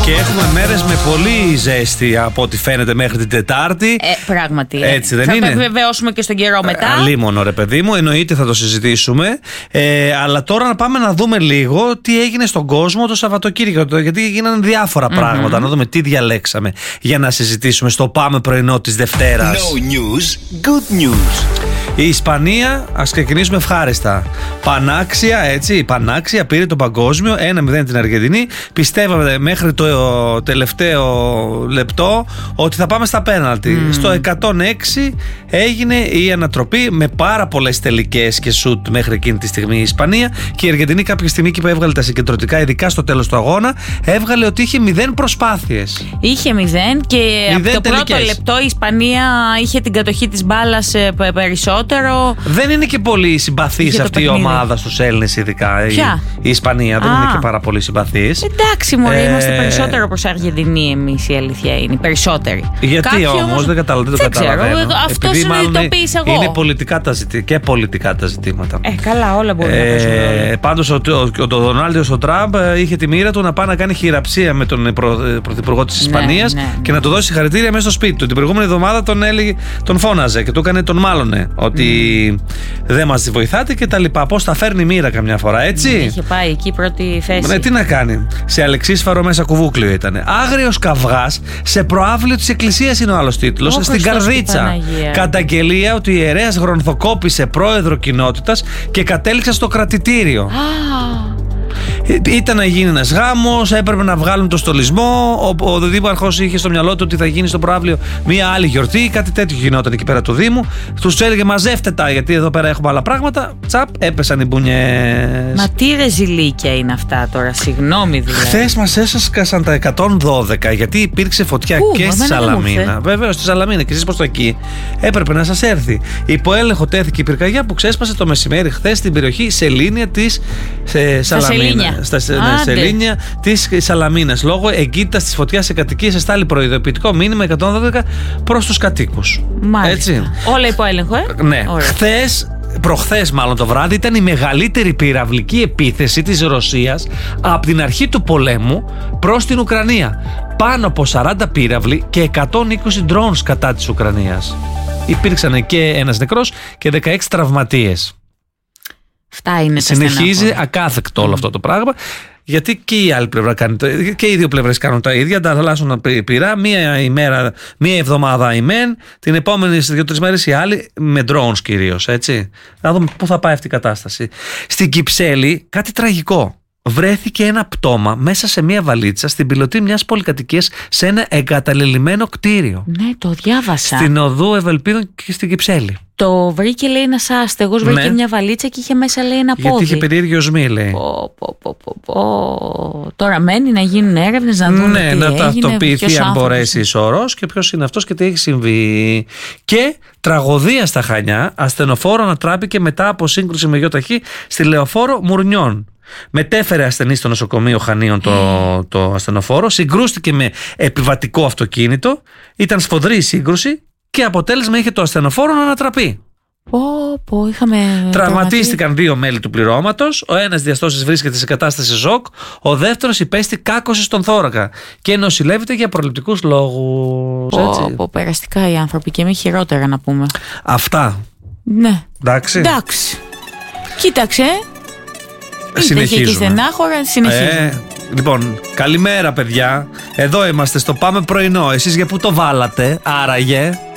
Και έχουμε μέρες με πολύ ζέστη από ό,τι φαίνεται μέχρι την Τετάρτη. Πράγματι. Έτσι δεν είναι? Θα το επιβεβαιώσουμε και στον καιρό μετά. Αλίμονο ρε παιδί μου, εννοείται θα το συζητήσουμε. Αλλά τώρα να πάμε να δούμε λίγο τι έγινε στον κόσμο το Σαββατοκύριακο. Γιατί έγιναν διάφορα πράγματα. Να δούμε τι διαλέξαμε για να συζητήσουμε στο Πάμε πρωινό της Δευτέρας. No news, good news. Η Ισπανία, ας ξεκινήσουμε ευχάριστα. Πανάξια, έτσι. Πανάξια πήρε το παγκόσμιο 1-0 την Αργεντινή. Πιστεύαμε μέχρι το τελευταίο λεπτό ότι θα πάμε στα πέναλτι. Στο 106 έγινε η ανατροπή με πάρα πολλές τελικές και σουτ μέχρι εκείνη τη στιγμή η Ισπανία. Και η Αργεντινή κάποια στιγμή που έβγαλε τα συγκεντρωτικά, ειδικά στο τέλος του αγώνα, έβγαλε ότι είχε 0 προσπάθειες. Είχε 0 και 0 από το πρώτο λεπτό η Ισπανία είχε την κατοχή της μπάλας περισσότερο. Δεν είναι και πολύ συμπαθής αυτή η ομάδα στους Έλληνες, ειδικά. Ποια? Η Ισπανία δεν είναι και πάρα πολύ συμπαθής. Εντάξει, μωρέ, είμαστε περισσότερο προς Αργεντινή εμείς, η αλήθεια είναι. Περισσότεροι. Γιατί όμως δεν το καταλαβαίνω. Αυτό συνειδητοποίησα εγώ. Είναι πολιτικά τα ζητήματα και πολιτικά τα ζητήματα. Καλά, όλα μπορεί να παίζουν. Πάντως ο Ντονάλντ ο Τραμπ είχε τη μοίρα του να πάει να κάνει χειραψία με τον πρωθυπουργό της Ισπανίας και να του δώσει συγχαρητήρια μέσα στο σπίτι του. Την προηγούμενη εβδομάδα τον φώναζε και τον μάλωνε ότι δεν μας βοηθάτε και τα λοιπά. Πώς τα φέρνει η μοίρα καμιά φορά, έτσι. Είχε πάει εκεί πρώτη θέση. Τι να κάνει. Σε αλεξίσφαιρο μέσα κουβούκλιο ήταν. Άγριος καυγάς σε προάβλιο της Εκκλησίας είναι ο άλλος τίτλος. Στην Καρδίτσα. Καταγγελία ότι ο ιερέας γρονθοκόπησε πρόεδρο κοινότητας και κατέληξε στο κρατητήριο. Ήταν να γίνει ένας γάμος, έπρεπε να βγάλουν το στολισμό. Ο δήμαρχος είχε στο μυαλό του ότι θα γίνει στο προαύλιο μία άλλη γιορτή. Κάτι τέτοιο γινόταν εκεί πέρα του Δήμου. Τους έλεγε μαζεύτε τα, γιατί εδώ πέρα έχουμε άλλα πράγματα. Τσαπ, έπεσαν οι μπουνιές. Μα τι ρεζιλίκια είναι αυτά τώρα, συγγνώμη δηλαδή. Χθες μας έσασκασαν τα 112 γιατί υπήρξε φωτιά και στη Σαλαμίνα. Βέβαια, στη Σαλαμίνα και εσείς προς το εκεί. Έπρεπε να σας έρθει. Υπό έλεγχο τέθηκε η πυρκαγιά που ξέσπασε το μεσημέρι χθες στην περιοχή Σελήνια της Σαλαμίνα. Στα Σελήνια της Σαλαμίνας. Λόγω εγκύτητας της φωτιάς σε κατοικίες εστάλει προειδοποιητικό μήνυμα 112 προς τους κατοίκους. Μάλιστα. Έτσι. Όλα υπό έλεγχο, Ναι. Προχθές μάλλον το βράδυ ήταν η μεγαλύτερη πυραυλική επίθεση της Ρωσίας από την αρχή του πολέμου προς την Ουκρανία. Πάνω από 40 πύραυλοι και 120 drones κατά της Ουκρανίας. Υπήρξαν και ένας νεκρός και 16 τραυματίες. Αυτά είναι. Συνεχίζει ακάθεκτο όλο αυτό το πράγμα. Γιατί και η άλλη πλευρά κάνει και οι δύο πλευρές κάνουν τα ίδια. Ανταλλάσσουν πυρά. Μία εβδομάδα η μεν, την επόμενη 2-3 μέρες η άλλη, με drones κυρίως. Έτσι. Να δούμε πού θα πάει αυτή η κατάσταση. Στην Κυψέλη, κάτι τραγικό. Βρέθηκε ένα πτώμα μέσα σε μια βαλίτσα στην πιλωτή μιας πολυκατοικίας σε ένα εγκαταλελειμμένο κτίριο. Ναι, το διάβασα. Στην οδού Ευελπίδων και στην Κυψέλη. Το βρήκε, λέει, ένας άστεγος, βρήκε μια βαλίτσα και είχε μέσα, λέει, ένα πόδι. Γιατί είχε περίεργο οσμή, λέει. Τώρα μένει να γίνουν έρευνες, να δουν τι έγινε. Να ταυτοποιηθεί αν μπορέσει σωρός και ποιος είναι αυτός και τι έχει συμβεί. Και τραγωδία στα Χανιά, ασθενοφόρο ανατράπηκε μετά από σύγκρουση με γιοταχή στη λεωφόρο Μουρνιών. Μετέφερε ασθενή στο νοσοκομείο Χανίων το ασθενοφόρο, συγκρούστηκε με επιβατικό αυτοκίνητο, ήταν σφοδρή η σύγκρουση και αποτέλεσμα είχε το ασθενοφόρο να ανατραπεί. Τραυματίστηκαν 2 μέλη του πληρώματος. Ο ένας διαστώσεις βρίσκεται σε κατάσταση σοκ. Ο δεύτερος υπέστη κάκωση στον θώρακα και νοσηλεύεται για προληπτικούς λόγους. Περαστικά οι άνθρωποι και εμείς χειρότερα να πούμε. Αυτά. Ναι. Εντάξει. Κοίταξε. Συνεχίζουμε. Λοιπόν, καλημέρα παιδιά. Εδώ είμαστε στο Πάμε πρωινό. Εσείς για πού το βάλατε άραγε?